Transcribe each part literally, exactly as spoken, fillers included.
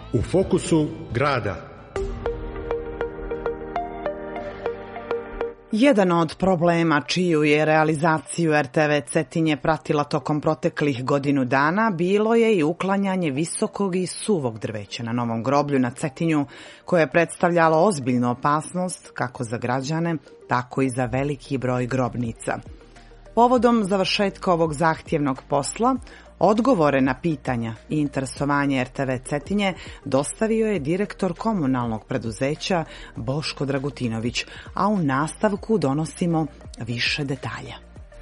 U fokusu grada. Jedan od problema čiju je realizaciju er te ve Cetinje pratila tokom proteklih godinu dana bilo je i uklanjanje visokog i suvog drveća na novom groblju na Cetinju, koje je predstavljalo ozbiljnu opasnost kako za građane, tako i za veliki broj grobnica. Povodom završetka ovog zahtjevnog posla, odgovore na pitanja i interesovanje er te ve Cetinje dostavio je direktor komunalnog preduzeća Boško Dragutinović, a u nastavku donosimo više detalja.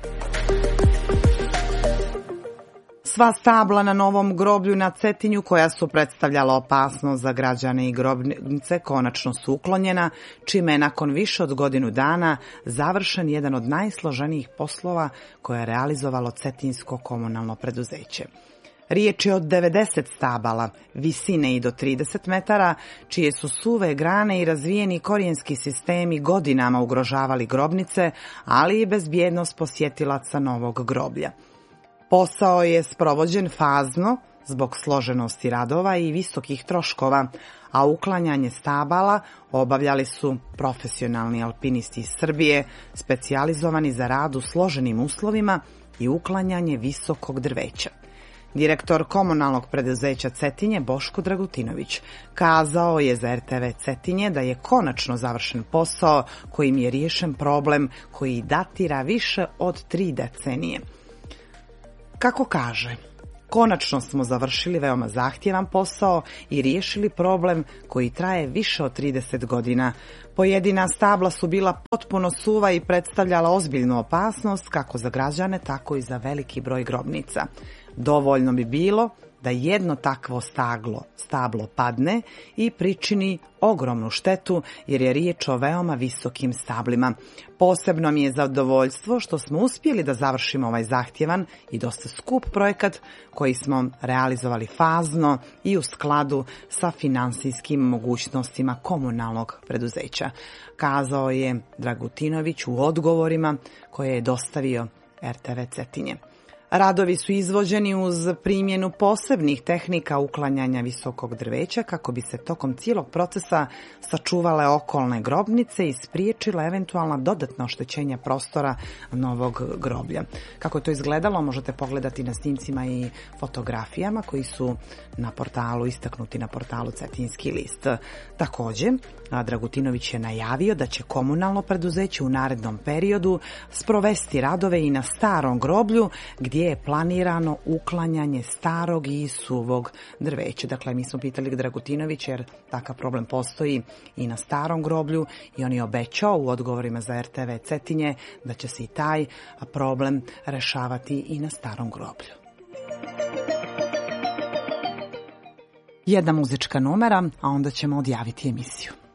Sva stabla na novom groblju na Cetinju, koja su predstavljala opasnost za građane i grobnice, konačno su uklonjena, čime je nakon više od godinu dana završen jedan od najsloženijih poslova koje je realizovalo Cetinjsko komunalno preduzeće. Riječ je od devedeset stabala, visine i do trideset metara, čije su suve grane i razvijeni korijenski sistemi godinama ugrožavali grobnice, ali i bezbjednost posjetilaca novog groblja. Posao je sprovođen fazno zbog složenosti radova i visokih troškova, a uklanjanje stabala obavljali su profesionalni alpinisti iz Srbije, specijalizovani za rad u složenim uslovima i uklanjanje visokog drveća. Direktor komunalnog preduzeća Cetinje Boško Dragutinović kazao je za er te ve Cetinje da je konačno završen posao kojim je riješen problem koji datira više od tri decenije. Kako kaže, konačno smo završili veoma zahtjevan posao i riješili problem koji traje više od trideset godina. Pojedina stabla su bila potpuno suva i predstavljala ozbiljnu opasnost kako za građane, tako i za veliki broj grobnica. Dovoljno bi bilo da jedno takvo staglo, stablo padne i pričini ogromnu štetu, jer je riječ o veoma visokim stablima. Posebno mi je zadovoljstvo što smo uspjeli da završimo ovaj zahtjevan i dosta skup projekat koji smo realizovali fazno i u skladu sa finansijskim mogućnostima komunalnog preduzeća, kazao je Dragutinović u odgovorima koje je dostavio er te ve Cetinje. Radovi su izvođeni uz primjenu posebnih tehnika uklanjanja visokog drveća kako bi se tokom cijelog procesa sačuvale okolne grobnice i spriječile eventualna dodatna oštećenja prostora novog groblja. Kako je to izgledalo možete pogledati na snimcima i fotografijama koji su na portalu istaknuti na portalu Cetinjski list. Također, Dragutinović je najavio da će komunalno preduzeće u narednom periodu sprovesti radove i na starom groblju gdje je planirano uklanjanje starog i suvog drveća. Dakle, mi smo pitali Dragutinovića jer takav problem postoji i na starom groblju i on je obećao u odgovorima za er te ve Cetinje da će se i taj problem rešavati i na starom groblju. Jedna muzička numera, a onda ćemo odjaviti emisiju.